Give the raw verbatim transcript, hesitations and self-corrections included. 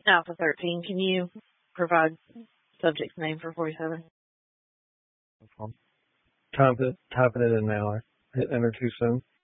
Alpha thirteen, can you provide subject's name for forty-seven? Type it, typing it in now. I hit enter too soon.